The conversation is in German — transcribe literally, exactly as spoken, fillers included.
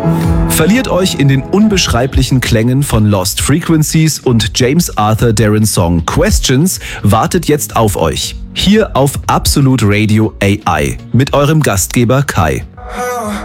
Verliert euch in den unbeschreiblichen Klängen von Lost Frequencies und James Arthur Darren Song Questions wartet jetzt auf euch. Hier auf Absolute Radio A I mit eurem Gastgeber Kai.